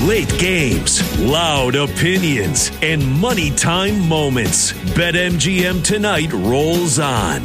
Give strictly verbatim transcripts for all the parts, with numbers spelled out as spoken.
Late games, loud opinions, and money time moments. BetMGM Tonight rolls on.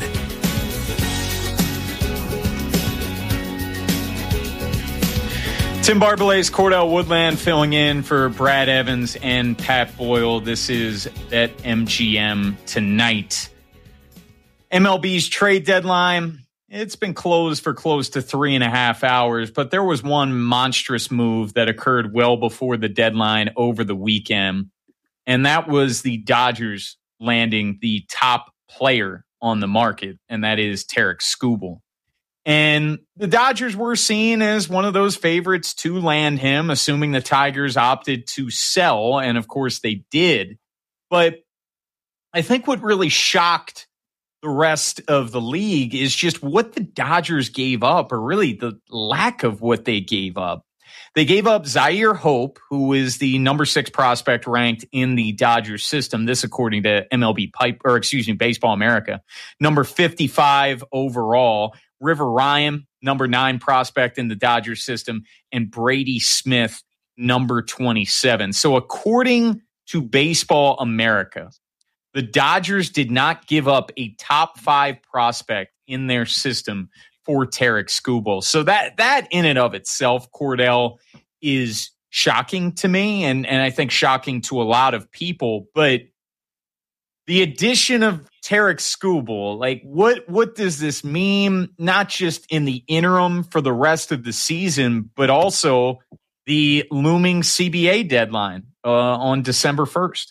Tim Barbalet, Cordell Woodland filling in for Brad Evans and Pat Boyle. This is BetMGM Tonight. M L B's trade deadline. It's been closed for close to three and a half hours, but there was one monstrous move that occurred well before the deadline over the weekend, and that was the Dodgers landing the top player on the market, and that is Tarik Skubal. And the Dodgers were seen as one of those favorites to land him, assuming the Tigers opted to sell, and of course they did. But I think what really shocked the rest of the league is just what the Dodgers gave up, or really the lack of what they gave up. They gave up Zaire Hope, who is the number six prospect ranked in the Dodgers system. This, according to M L B Pipe, or excuse me, Baseball America, number fifty-five overall. River Ryan, number nine prospect in the Dodgers system, and Brady Smith, number twenty-seven. So according to Baseball America, the Dodgers did not give up a top five prospect in their system for Tarik Skubal. So that that in and of itself, Cordell, is shocking to me, and, and I think shocking to a lot of people. But the addition of Tarik Skubal, like what what does this mean? Not just in the interim for the rest of the season, but also the looming C B A deadline uh, on December first.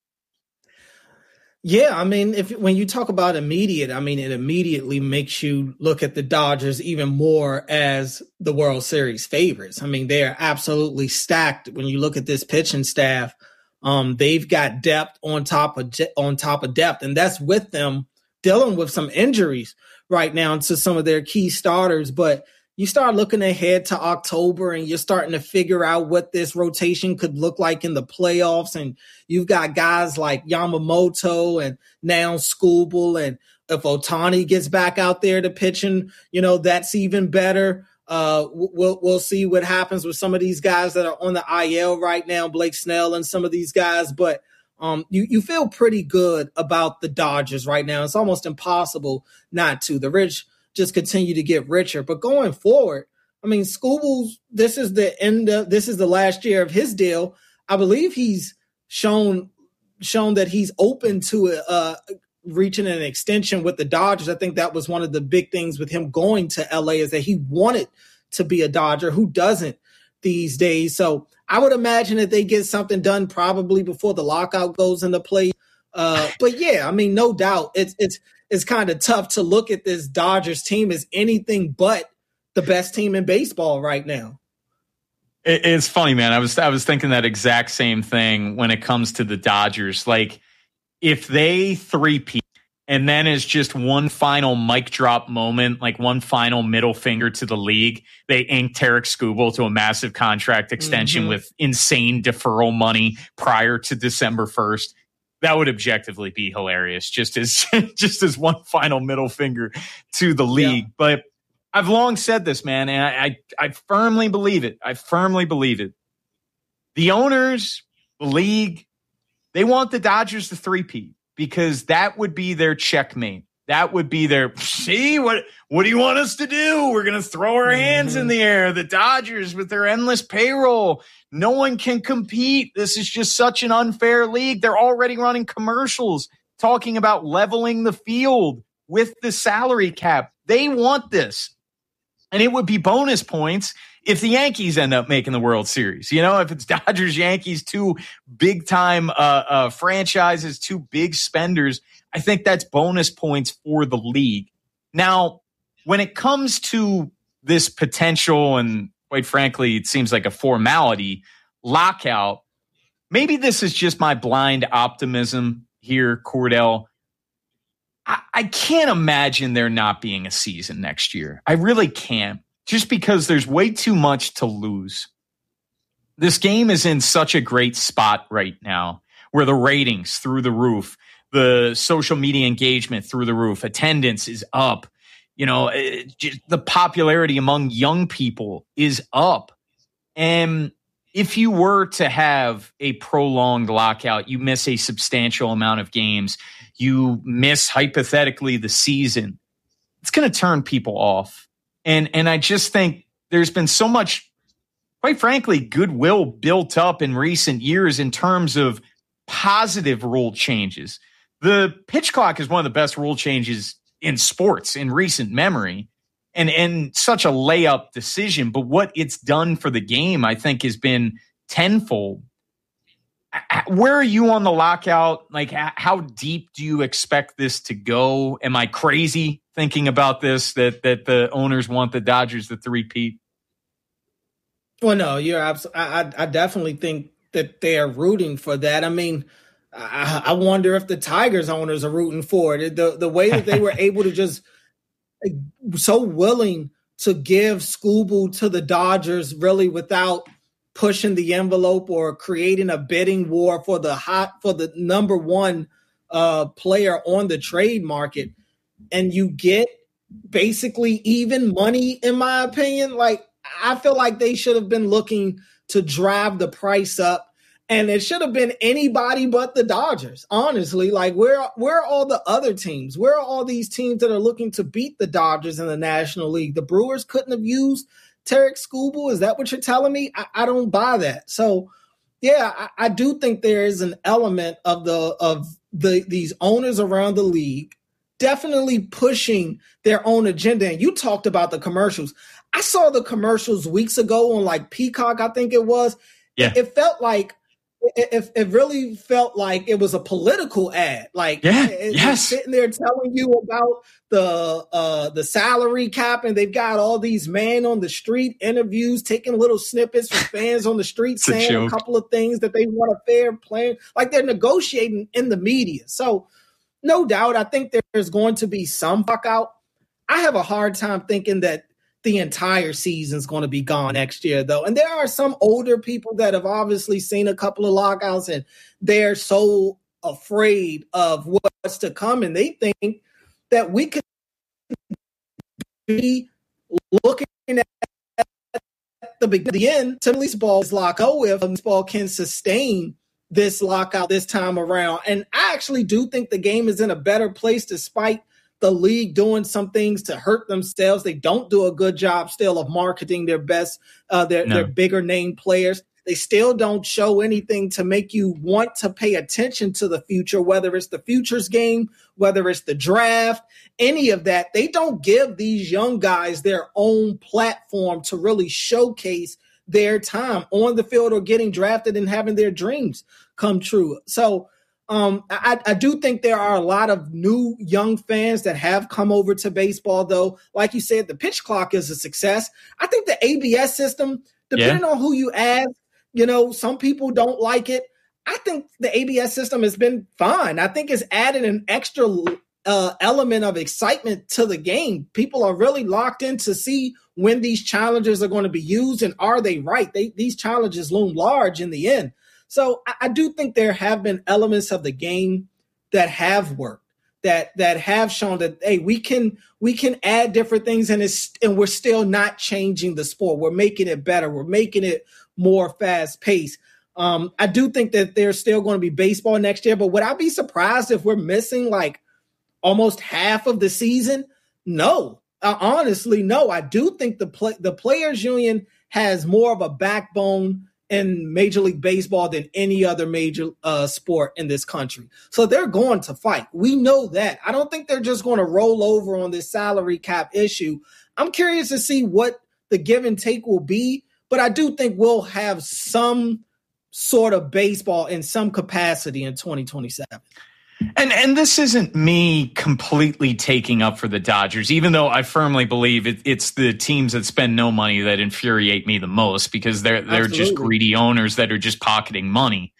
Yeah, I mean, if when you talk about immediate, I mean, it immediately makes you look at the Dodgers even more as the World Series favorites. I mean, they are absolutely stacked when you look at this pitching staff. Um, they've got depth on top of on top of depth, and that's with them dealing with some injuries right now to some of their key starters. But you start looking ahead to October, and you're starting to figure out what this rotation could look like in the playoffs. And you've got guys like Yamamoto and now Skubal, and if Ohtani gets back out there to pitching, you know, that's even better. Uh, we'll we'll see what happens with some of these guys that are on the I L right now, Blake Snell and some of these guys. But um, you you feel pretty good about the Dodgers right now. It's almost impossible not to. The rich just continue to get richer. But going forward, I mean, Skubal's, this is the end of, this is the last year of his deal. I believe he's shown shown that he's open to uh, reaching an extension with the Dodgers. I think that was one of the big things with him going to L A, is that he wanted to be a Dodger. Who doesn't these days? So I would imagine that they get something done probably before the lockout goes into play. Uh, but yeah, I mean, no doubt it's, it's, it's kind of tough to look at this Dodgers team as anything but the best team in baseball right now. It's funny, man. I was, I was thinking that exact same thing when it comes to the Dodgers. Like, if they three-peat and then is just one final mic drop moment, like one final middle finger to the league, they ink Tarik Skubal to a massive contract extension mm-hmm. with insane deferral money prior to December first. That would objectively be hilarious, just as just as one final middle finger to the league. Yeah. But I've long said this, man, and I, I I firmly believe it. I firmly believe it. The owners, the league, they want the Dodgers to three-peat because that would be their checkmate. That would be their, see, what what do you want us to do? We're going to throw our hands mm-hmm. in the air. The Dodgers with their endless payroll. No one can compete. This is just such an unfair league. They're already running commercials talking about leveling the field with the salary cap. They want this. And it would be bonus points if the Yankees end up making the World Series. You know, if it's Dodgers, Yankees, two big-time uh, uh, franchises, two big spenders, I think that's bonus points for the league. Now, when it comes to this potential, and quite frankly, it seems like a formality, lockout, maybe this is just my blind optimism here, Cordell. I, I can't imagine there not being a season next year. I really can't, just because there's way too much to lose. This game is in such a great spot right now where the ratings through the roof, the social media engagement through the roof, attendance is up. You know, it, just the popularity among young people is up. And if you were to have a prolonged lockout, you miss a substantial amount of games, you miss hypothetically the season, it's going to turn people off. And, and I just think there's been so much, quite frankly, goodwill built up in recent years in terms of positive rule changes. The pitch clock is one of the best rule changes in sports in recent memory. And and such a layup decision, but what it's done for the game, I think, has been tenfold. Where are you on the lockout? Like, how deep do you expect this to go? Am I crazy thinking about this, that that the owners want the Dodgers to three-peat? Well, no, you're absolutely. I, I definitely think that they are rooting for that. I mean, I, I wonder if the Tigers owners are rooting for it. The the way that they were able to just so willing to give Scooble to the Dodgers really without pushing the envelope or creating a bidding war for the hot for the number one uh, player on the trade market. And you get basically even money, in my opinion. Like, I feel like they should have been looking to drive the price up. And it should have been anybody but the Dodgers, honestly. Like, where, where are all the other teams? Where are all these teams that are looking to beat the Dodgers in the National League? The Brewers couldn't have used Tarik Skubal? Is that what you're telling me? I, I don't buy that. So, yeah, I, I do think there is an element of the of the these owners around the league definitely pushing their own agenda. And you talked about the commercials. I saw the commercials weeks ago on, like, Peacock, I think it was. Yeah. It, it felt like It, it really felt like it was a political ad. Like, yeah, it, yes. it's sitting there telling you about the uh, the salary cap, and they've got all these men on the street interviews, taking little snippets from fans on the street saying a, a couple of things that they want a fair play. Like, they're negotiating in the media. So, no doubt, I think there's going to be some fuck out. I have a hard time thinking that the entire season is going to be gone next year, though. And there are some older people that have obviously seen a couple of lockouts, and they're so afraid of what's to come. And they think that we could be looking at the beginning, the end, to baseball's lockout, if baseball can sustain this lockout this time around. And I actually do think the game is in a better place, despite the league doing some things to hurt themselves. They don't do a good job still of marketing their best, uh, their, no. their bigger name players. They still don't show anything to make you want to pay attention to the future, whether it's the futures game, whether it's the draft, any of that. They don't give these young guys their own platform to really showcase their time on the field or getting drafted and having their dreams come true. So, Um, I, I do think there are a lot of new young fans that have come over to baseball, though. Like you said, the pitch clock is a success. I think the A B S system, depending yeah. on who you ask, you know, some people don't like it. I think the A B S system has been fine. I think it's added an extra uh, element of excitement to the game. People are really locked in to see when these challenges are going to be used, and are they right? They, these challenges loom large in the end. So I, I do think there have been elements of the game that have worked, that that have shown that, hey, we can we can add different things, and it's and we're still not changing the sport. We're making it better. We're making it more fast paced. Um, I do think that there's still going to be baseball next year, but would I be surprised if we're missing like almost half of the season? No, uh, honestly, no. I do think the play, the Players Union has more of a backbone in Major League Baseball than any other major uh, sport in this country. So they're going to fight. We know that. I don't think they're just going to roll over on this salary cap issue. I'm curious to see what the give and take will be, but I do think we'll have some sort of baseball in some capacity in twenty twenty-seven. And and this isn't me completely taking up for the Dodgers, even though I firmly believe it, it's the teams that spend no money that infuriate me the most, because they're they're Absolutely. just greedy owners that are just pocketing money.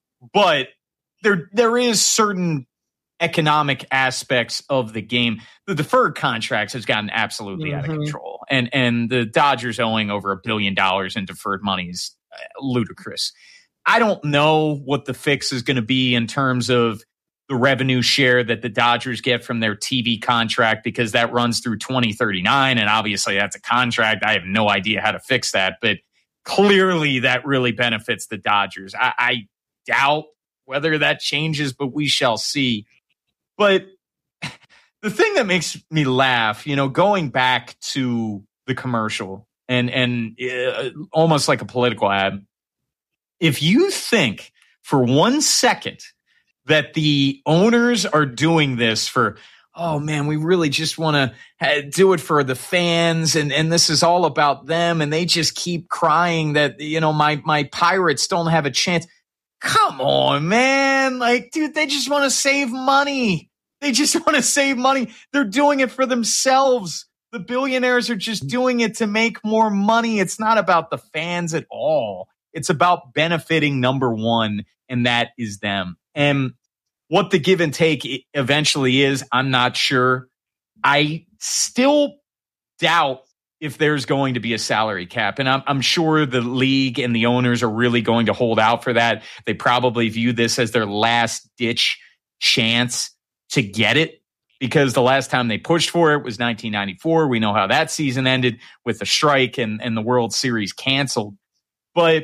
But there there is certain economic aspects of the game. The deferred contracts has gotten absolutely mm-hmm. out of control, and and the Dodgers owing over a billion dollars in deferred money is ludicrous. I don't know what the fix is going to be in terms of the revenue share that the Dodgers get from their T V contract, because that runs through twenty thirty-nine. And obviously that's a contract. I have no idea how to fix that, but clearly that really benefits the Dodgers. I, I doubt whether that changes, but we shall see. But the thing that makes me laugh, you know, going back to the commercial and, and uh, almost like a political ad, if you think for one second that the owners are doing this for, oh man, we really just want to do it for the fans, and, and this is all about them, and they just keep crying that, you know, my, my Pirates don't have a chance. Come on, man. Like, dude, they just want to save money. They just want to save money. They're doing it for themselves. The billionaires are just doing it to make more money. It's not about the fans at all. It's about benefiting number one, and that is them. And what the give and take eventually is, I'm not sure. I still doubt if there's going to be a salary cap. And I'm, I'm sure the league and the owners are really going to hold out for that. They probably view this as their last ditch chance to get it, because the last time they pushed for it was nineteen ninety-four. We know how that season ended with the strike and, and the World Series canceled. But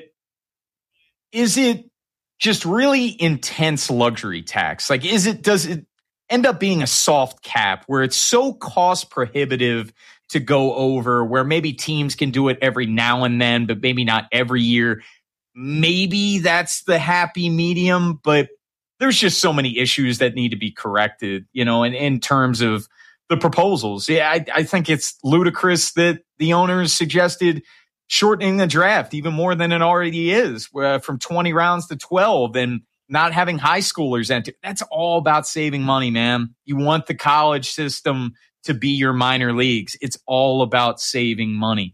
is it just really intense luxury tax? Like, is it, does it end up being a soft cap where it's so cost prohibitive to go over, where maybe teams can do it every now and then, but maybe not every year? Maybe that's the happy medium, but there's just so many issues that need to be corrected, you know, and in terms of the proposals. Yeah, I, I think it's ludicrous that the owners suggested shortening the draft even more than it already is, uh, from twenty rounds to twelve, and not having high schoolers enter. That's all about saving money, man. You want the college system to be your minor leagues. It's all about saving money.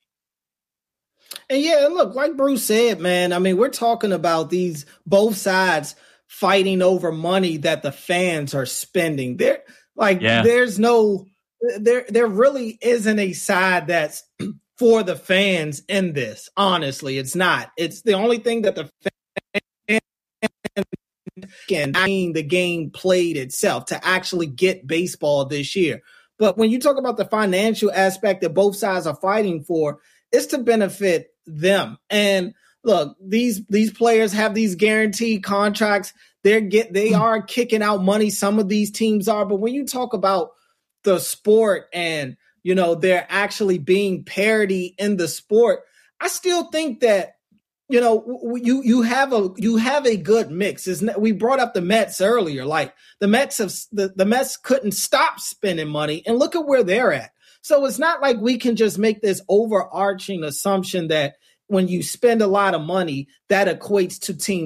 And yeah, look, like Bruce said, man, I mean, we're talking about these both sides fighting over money that the fans are spending. There, like, yeah. there's no, there, there really isn't a side that's for the fans in this. Honestly, it's not. It's the only thing that the fans can mean the game played itself to actually get baseball this year. But when you talk about the financial aspect that both sides are fighting for, it's to benefit them. And look, these these players have these guaranteed contracts. They're get they are kicking out money. Some of these teams are, but when you talk about the sport and, you know, they're actually being parity in the sport, I still think that, you know, you you have a you have a good mix. Isn't we brought up the Mets earlier? Like the Mets have the, the Mets couldn't stop spending money, and look at where they're at. So it's not like we can just make this overarching assumption that when you spend a lot of money, that equates to team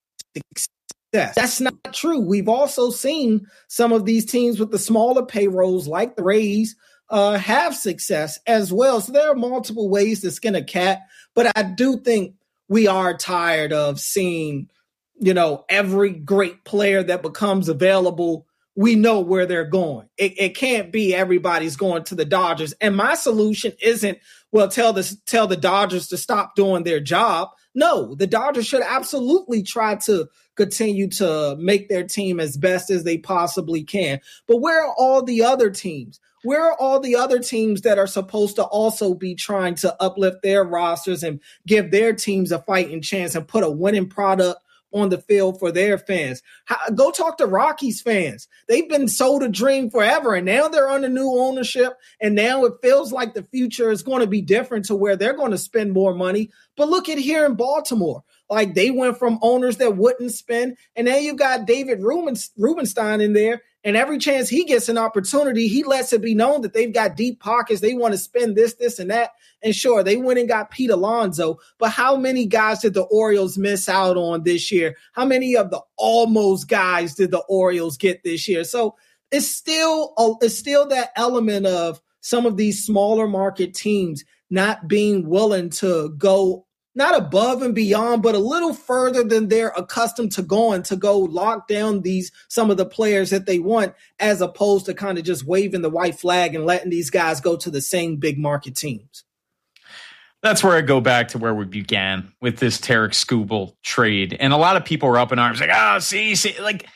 success. That's not true. We've also seen some of these teams with the smaller payrolls, like the Rays, uh, have success as well. So there are multiple ways to skin a cat, but I do think we are tired of seeing, you know, every great player that becomes available, we know where they're going. It, it can't be everybody's going to the Dodgers. And my solution isn't, well, tell the, tell the Dodgers to stop doing their job. No, the Dodgers should absolutely try to continue to make their team as best as they possibly can. But where are all the other teams? Where are all the other teams that are supposed to also be trying to uplift their rosters and give their teams a fighting chance and put a winning product on the field for their fans? How, go talk to Rockies fans. They've been sold a dream forever, and now they're under new ownership, and now it feels like the future is going to be different to where they're going to spend more money. But look at here in Baltimore. Like, they went from owners that wouldn't spend, and now you've got David Rubenstein in there, and every chance he gets an opportunity, he lets it be known that they've got deep pockets. They want to spend this, this, and that. And sure, they went and got Pete Alonso, but how many guys did the Orioles miss out on this year? How many of the almost guys did the Orioles get this year? So it's still it's still that element of some of these smaller market teams not being willing to go not above and beyond, but a little further than they're accustomed to going to go lock down these some of the players that they want, as opposed to kind of just waving the white flag and letting these guys go to the same big market teams. That's where I go back to where we began with this Tarik Skubal trade. And a lot of people were up in arms like, oh, see, see, like,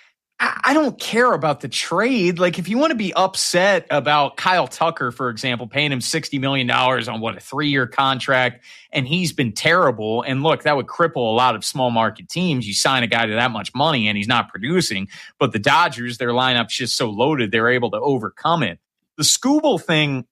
I, I don't care about the trade. Like, if you want to be upset about Kyle Tucker, for example, paying him sixty million dollars on what, a three-year contract, and he's been terrible. And look, that would cripple a lot of small market teams. You sign a guy to that much money and he's not producing. But the Dodgers, their lineup's just so loaded, they're able to overcome it. The Skubal thing,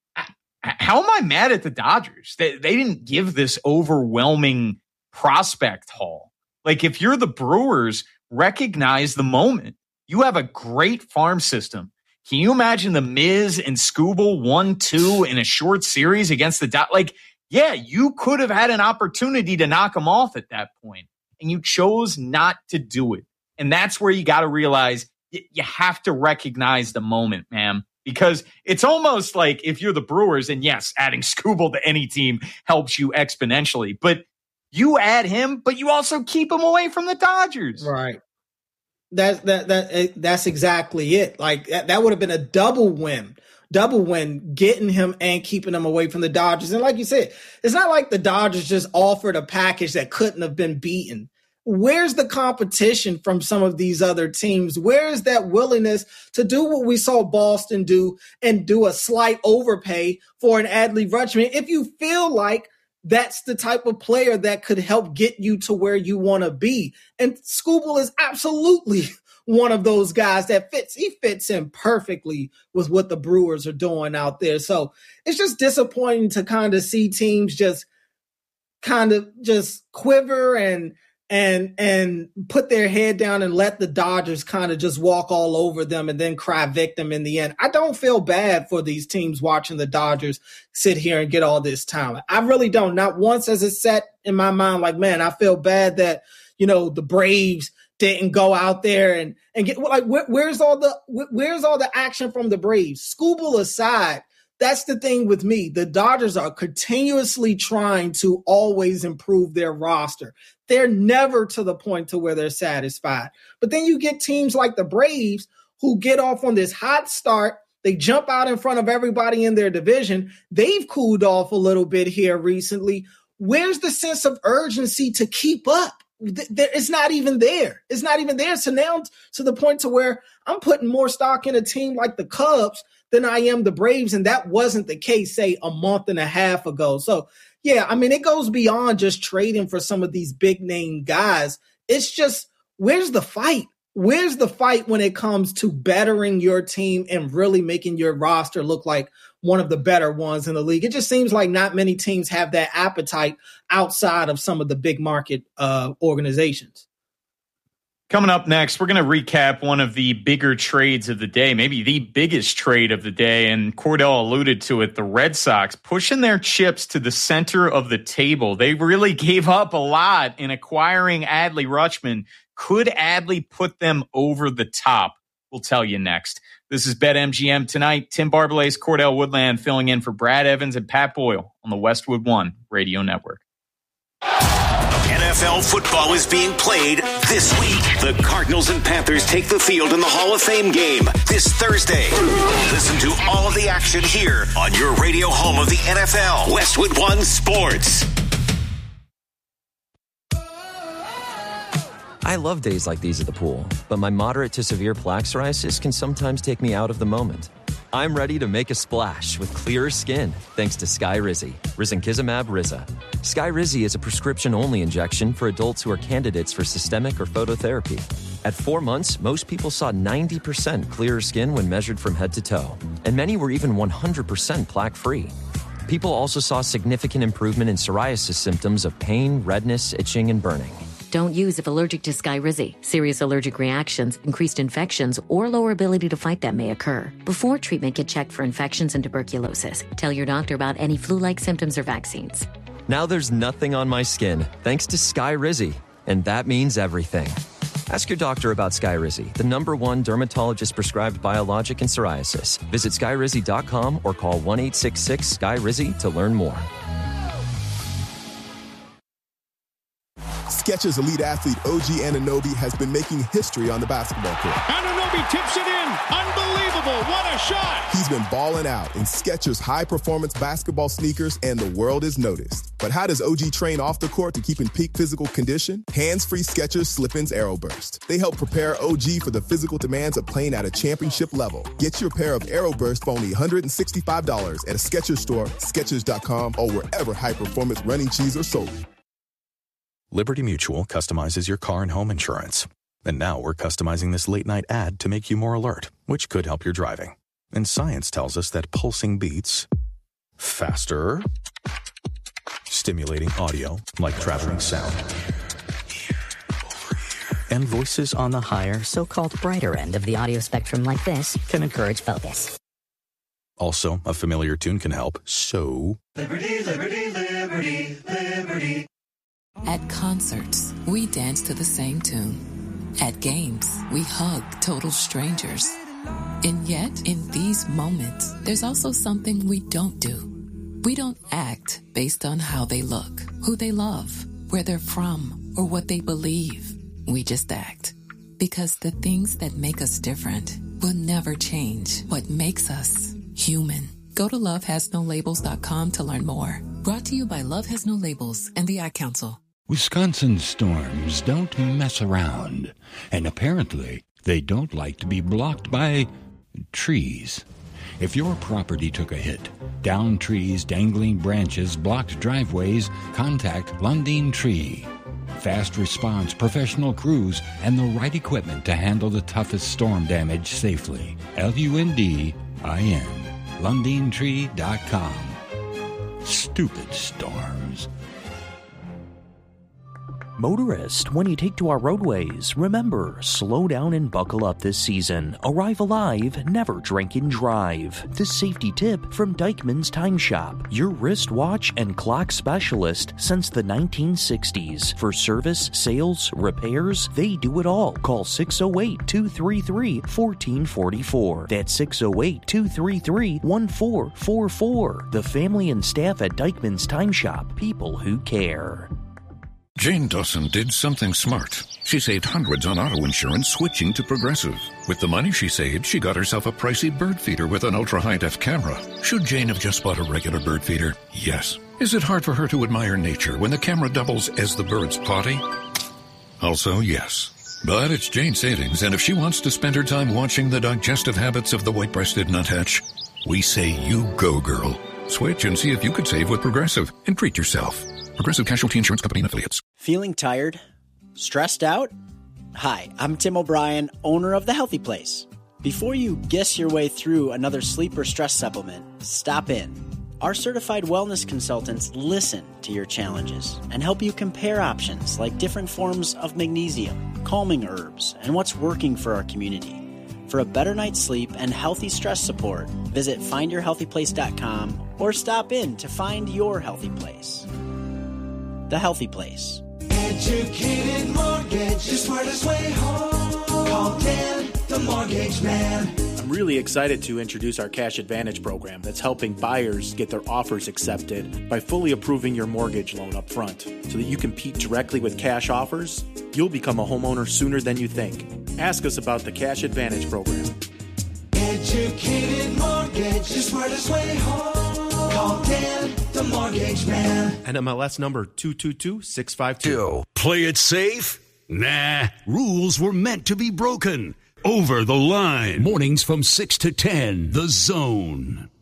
how am I mad at the Dodgers? They, they didn't give this overwhelming prospect haul. Like, if you're the Brewers, recognize the moment. You have a great farm system. Can you imagine the Miz and Skubal one two in a short series against the Dodgers? Like, yeah, you could have had an opportunity to knock them off at that point, and you chose not to do it. And that's where you got to realize y- you have to recognize the moment, man. Because it's almost like if you're the Brewers, and yes, adding Skubal to any team helps you exponentially, but you add him, but you also keep him away from the Dodgers. Right. That's that that that's exactly it. Like that, that would have been a double win, double win, getting him and keeping him away from the Dodgers. And like you said, it's not like the Dodgers just offered a package that couldn't have been beaten. Where's the competition from some of these other teams? Where is that willingness to do what we saw Boston do and do a slight overpay for an Adley Rutschman? If you feel like that's the type of player that could help get you to where you want to be. And Skubal is absolutely one of those guys that fits. He fits in perfectly with what the Brewers are doing out there. So it's just disappointing to kind of see teams just kind of just quiver and and and put their head down and let the Dodgers kind of just walk all over them and then cry victim in the end. I don't feel bad for these teams watching the Dodgers sit here and get all this talent. I really don't. Not once has it set in my mind like, man, I feel bad that, you know, the Braves didn't go out there and, and get like, where, where's all the, where's all the action from the Braves? Skubal aside, that's the thing with me. The Dodgers are continuously trying to always improve their roster. They're never to the point to where they're satisfied. But then you get teams like the Braves who get off on this hot start. They jump out in front of everybody in their division. They've cooled off a little bit here recently. Where's the sense of urgency to keep up? It's not even there. It's not even there. So now to the point to where I'm putting more stock in a team like the Cubs than I am the Braves, and that wasn't the case, say, a month and a half ago. So, yeah, I mean, it goes beyond just trading for some of these big-name guys. It's just, where's the fight? Where's the fight when it comes to bettering your team and really making your roster look like one of the better ones in the league? It just seems like not many teams have that appetite outside of some of the big market uh, organizations. Coming up next, we're going to recap one of the bigger trades of the day, maybe the biggest trade of the day. And Cordell alluded to it, the Red Sox pushing their chips to the center of the table. They really gave up a lot in acquiring Adley Rutschman. Could Adley put them over the top? We'll tell you next. This is BetMGM Tonight. Tim Barbalace, Cordell Woodland filling in for Brad Evans and Pat Boyle on the Westwood One Radio Network. N F L football is being played this week. The Cardinals and Panthers take the field in the Hall of Fame game this Thursday. Listen to all of the action here on your radio home of the N F L, Westwood One Sports. I love days like these at the pool, but my moderate to severe plaque psoriasis can sometimes take me out of the moment. I'm ready to make a splash with clearer skin thanks to Skyrizi, risankizumab Riza. Skyrizi is a prescription-only injection for adults who are candidates for systemic or phototherapy. At four months, most people saw ninety percent clearer skin when measured from head to toe, and many were even one hundred percent plaque-free. People also saw significant improvement in psoriasis symptoms of pain, redness, itching, and burning. Don't use if allergic to Skyrizi. Serious allergic reactions, increased infections, or lower ability to fight them may occur. Before treatment, get checked for infections and tuberculosis. Tell your doctor about any flu-like symptoms or vaccines. Now there's nothing on my skin thanks to Skyrizi, and that means everything. Ask your doctor about Skyrizi, the number one dermatologist-prescribed biologic in psoriasis. Visit Skyrizi dot com or call one eight six six S K Y R I Z I to learn more. Skechers elite athlete O G Anunoby has been making history on the basketball court. Anunoby tips it in. Unbelievable. What a shot. He's been balling out in Skechers high-performance basketball sneakers, and the world is noticed. But how does O G train off the court to keep in peak physical condition? Hands-free Skechers Slip-ins AeroBurst. They help prepare O G for the physical demands of playing at a championship level. Get your pair of AeroBurst for only one hundred sixty-five dollars at a Skechers store, Skechers dot com, or wherever high-performance running shoes are sold. Liberty Mutual customizes your car and home insurance. And now we're customizing this late-night ad to make you more alert, which could help your driving. And science tells us that pulsing beats faster, stimulating audio like traveling sound, and voices on the higher, so-called brighter end of the audio spectrum like this can encourage focus. Also, a familiar tune can help, so... Liberty, liberty, liberty, liberty. At concerts, we dance to the same tune. At games, we hug total strangers. And yet, in these moments, there's also something we don't do. We don't act based on how they look, who they love, where they're from, or what they believe. We just act. Because the things that make us different will never change what makes us human. Go to love has no labels dot com to learn more. Brought to you by Love Has No Labels and the Ad Council. Wisconsin storms don't mess around, and apparently they don't like to be blocked by trees. If your property took a hit, downed trees, dangling branches, blocked driveways, contact Lundin Tree. Fast response, professional crews, and the right equipment to handle the toughest storm damage safely. L U N D I N. Lundin Tree dot com. Stupid storms. Motorist, when you take to our roadways, remember, slow down and buckle up this season. Arrive alive, never drink and drive. This safety tip from Dykeman's Time Shop, your wristwatch and clock specialist since the nineteen sixties. For service, sales, repairs, they do it all. Call six oh eight, two three three, one four four four. That's six oh eight, two three three, one four four four. The family and staff at Dykeman's Time Shop, people who care. Jane Dawson did something smart. She saved hundreds on auto insurance switching to Progressive. With the money she saved, she got herself a pricey bird feeder with an ultra-high-def camera. Should Jane have just bought a regular bird feeder? Yes. Is it hard for her to admire nature when the camera doubles as the bird's potty? Also, yes. But it's Jane's savings, and if she wants to spend her time watching the digestive habits of the white-breasted nuthatch, we say you go, girl. Switch and see if you could save with Progressive and treat yourself. Progressive Casualty Insurance Company and Affiliates. Feeling tired? Stressed out? Hi, I'm Tim O'Brien, owner of The Healthy Place. Before you guess your way through another sleep or stress supplement, stop in. Our certified wellness consultants listen to your challenges and help you compare options like different forms of magnesium, calming herbs, and what's working for our community. For a better night's sleep and healthy stress support, visit find your healthy place dot com or stop in to find your healthy place. The Healthy Place. Educated mortgage, the smartest way home. Call Dan, the mortgage man. I'm really excited to introduce our Cash Advantage program that's helping buyers get their offers accepted by fully approving your mortgage loan up front. So that you compete directly with cash offers, you'll become a homeowner sooner than you think. Ask us about the Cash Advantage program. Educated mortgage, the smartest way home. Call Dan, the mortgage man. N M L S number two two two six five two. Play it safe? Nah, rules were meant to be broken. Over the Line. Mornings from six to ten, The Zone.